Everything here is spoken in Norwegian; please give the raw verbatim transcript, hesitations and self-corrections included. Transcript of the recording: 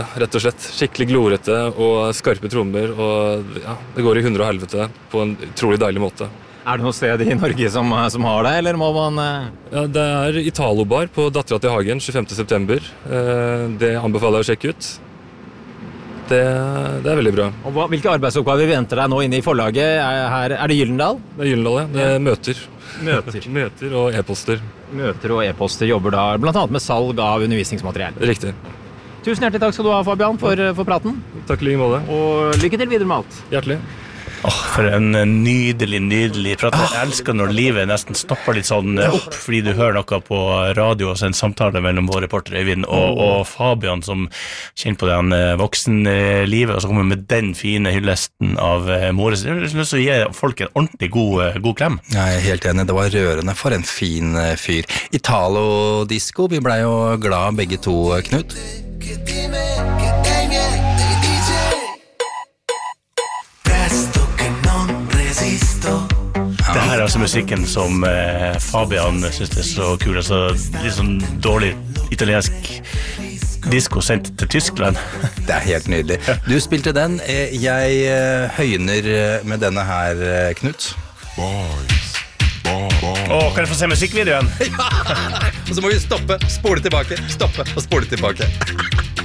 rett og slett. Skikkelig glorete og skarpe trommer, og ja, det går i hundre og helvete på en utrolig deilig måte. Er det noe sted i Norge som, som har det, eller må man... Ja, det er Italo-bar på Dattera til Hagen tjuefemte september. Det anbefaler jeg å sjekke ut. Det, det er veldig bra. Og hva, hvilke arbeidsoppgaver venter deg nå inne i forlaget? Er, her, er det Gyllendal? Det er Gyllendal, ja. Det er møter. Møter. Møter og e-poster. Møter og e-poster jobber da blant annet med salg av undervisningsmateriell. Riktig. Tusen hjertelig takk skal du ha, Fabian, for, for praten. Takk i like måte. Og lykke til videre med alt. Hjertelig. Oh, for en nydelig, nydelig prat. Jeg elsker når livet nesten stopper litt sånn opp, fordi du hører noe på radio og så en samtale mellom vår reporter Øyvind og, og Fabian, som kjenner på den voksenlivet, og så kommer med den fine hyllesten av Mores. Jeg har lyst til å gi folk en ordentlig god, god klem. Jeg er helt enig, det var rørende for en fin fyr. Italo-disco, vi ble jo glad begge to, Knut. Det her er altså musikken som eh, Fabian synes det er så kul, altså litt sånn dårlig italiensk disco sendt til Tyskland. Det er helt nydelig. Du spilte den, jeg høyner med denne her, Knut. Boys, boys, boys. Åh, kan jeg få se musikkvideoen? Ja! Og så må vi stoppe, spole tilbake, stoppe og spole tilbake.